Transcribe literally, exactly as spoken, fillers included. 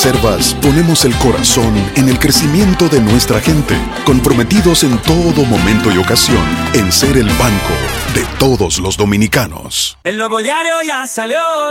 Banreservas ponemos el corazón en el crecimiento de nuestra gente, comprometidos en todo momento y ocasión en ser el banco de todos los dominicanos. El nuevo diario ya salió